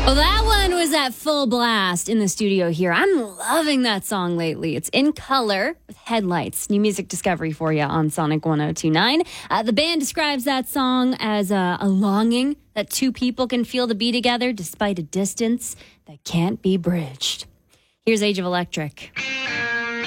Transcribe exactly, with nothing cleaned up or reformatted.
Well, that one was at full blast in the studio here. I'm loving that song lately. It's In Color with Headlights. New music discovery for you on Sonic one oh two point nine. Uh, the band describes that song as a, a longing that two people can feel to be together despite a distance that can't be bridged. Here's Age of Electric.